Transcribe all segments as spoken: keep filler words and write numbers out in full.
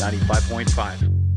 ninety-five point five.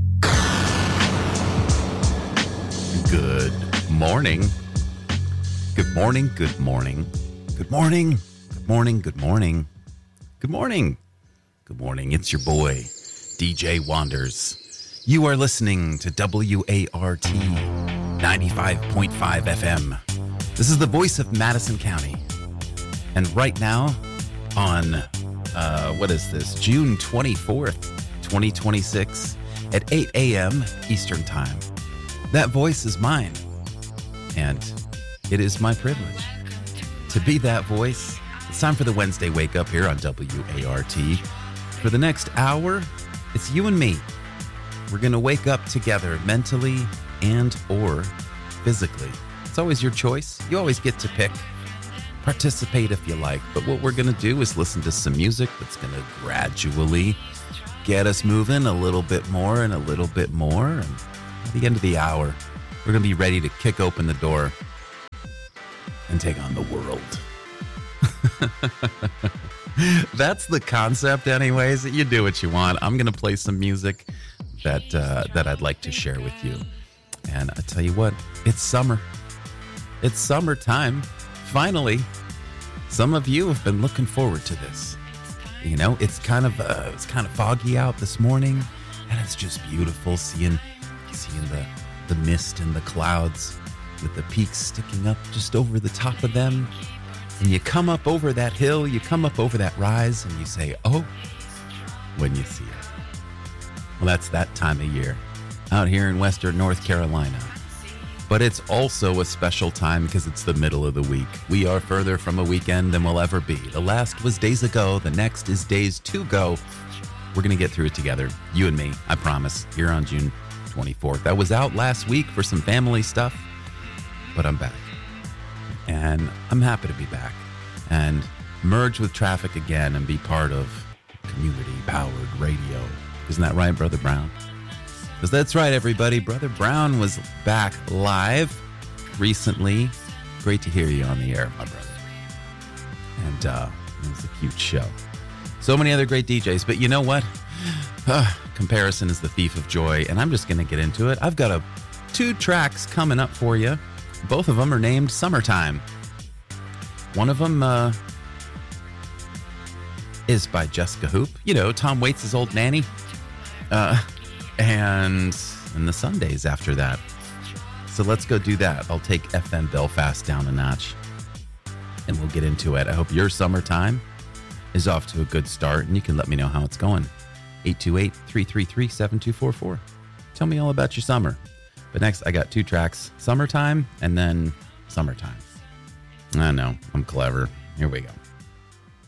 Good morning. Good morning, good morning. Good morning, good morning, good morning. Good morning. Good morning. It's your boy, D J Wanders. You are listening to W A R T ninety-five point five F M. This is the voice of Madison County. And right now, on, uh, what is this? June twenty-fourth, twenty twenty-six, at eight a.m. Eastern Time. That voice is mine. And it is my privilege to be that voice. It's time for the Wednesday Wake Up here on W A R T. For the next hour, it's you and me. We're going to wake up together mentally and or physically. It's always your choice. You always get to pick. Participate if you like. But what we're going to do is listen to some music that's going to gradually get us moving a little bit more and a little bit more. And at the end of the hour, we're going to be ready to kick open the door and take on the world. That's the concept anyways. You do what you want. I'm going to play some music that uh, that I'd like to share with you. And I tell you what, it's summer. It's summertime. Finally, some of you have been looking forward to this. You know, it's kind of uh, it's kind of foggy out this morning, and it's just beautiful seeing seeing the the mist and the clouds with the peaks sticking up just over the top of them. And you come up over that hill, you come up over that rise, and you say, oh, when you see it. Well, that's that time of year out here in Western North Carolina. But it's also a special time because it's the middle of the week. We are further from a weekend than we'll ever be. The last was days ago. The next is days to go. We're going to get through it together. You and me, I promise, here on June twenty-fourth. I was out last week for some family stuff, but I'm back. And I'm happy to be back and merge with traffic again and be part of community-powered radio. Isn't that right, Brother Brown? Because that's right, everybody. Brother Brown was back live recently. Great to hear you on the air, my brother. And uh, it was a cute show. So many other great D Js. But you know what? Uh, comparison is the thief of joy. And I'm just going to get into it. I've got a, two tracks coming up for you. Both of them are named Summertime. One of them uh, is by Jessica Hoop. You know, Tom Waits' old nanny. Uh, and, and the Sundays after that. So let's go do that. I'll take F M Belfast down a notch. And we'll get into it. I hope your summertime is off to a good start. And you can let me know how it's going. eight two eight, three three three, seven two four four. Tell me all about your summer. But next, I got two tracks, Summertime and then Summertime. I know, I'm clever. Here we go.